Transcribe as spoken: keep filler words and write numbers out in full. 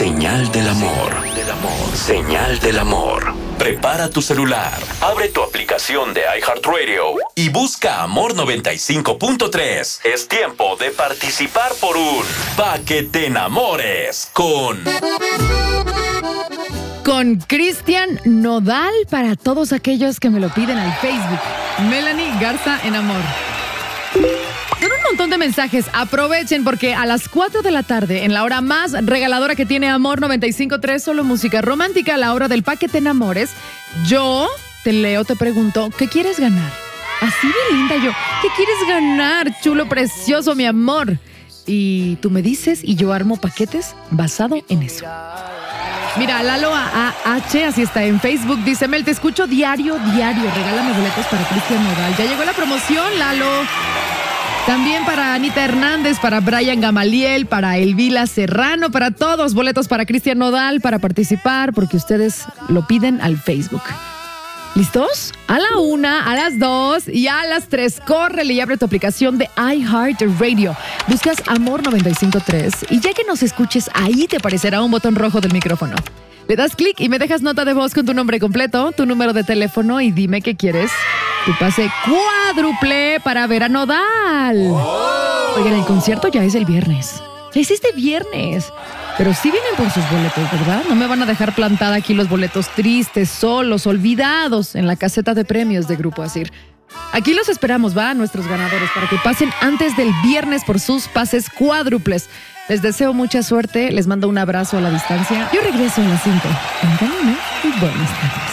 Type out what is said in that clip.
Señal del amor. Señal del amor. Prepara tu celular, abre tu aplicación de iHeartRadio y busca Amor noventa y cinco punto tres. Es tiempo de participar por un Pa' que te enamores con... Con Cristian Nodal para todos aquellos que me lo piden al Facebook. Melanie Garza en Amor. Son un montón de mensajes. Aprovechen porque a las cuatro de la tarde, en la hora más regaladora que tiene Amor noventa y cinco punto tres, solo música romántica, a la hora del Pa' que te enamores, yo te leo, te pregunto, ¿qué quieres ganar? Así de linda yo. ¿Qué quieres ganar, chulo, precioso, mi amor? Y tú me dices y yo armo paquetes basado en eso. Mira, Lalo A H, así está en Facebook, dice: Mel, te escucho diario, diario. Regálame boletos para Cristian Nodal. Ya llegó la promoción, Lalo. También para Anita Hernández, para Brian Gamaliel, para Elvila Serrano, para todos, boletos para Cristian Nodal para participar, porque ustedes lo piden al Facebook. ¿Listos? A la una, a las dos y a las tres. Córrele y abre tu aplicación de iHeartRadio. Buscas Amor noventa y cinco punto tres y ya que nos escuches, ahí te aparecerá un botón rojo del micrófono. Le das clic y me dejas nota de voz con tu nombre completo, tu número de teléfono y dime qué quieres. Tu pase cuádruple para ver a Nodal. Oh. Oigan, el concierto ya es el viernes. Ya es este viernes. Pero sí vienen por sus boletos, ¿verdad? No me van a dejar plantada aquí los boletos tristes, solos, olvidados en la caseta de premios de Grupo Asir. Aquí los esperamos, ¿va? Nuestros ganadores, para que pasen antes del viernes por sus pases cuádruples. Les deseo mucha suerte, les mando un abrazo a la distancia. Yo regreso a las cinco. Entendeme y buenas tardes.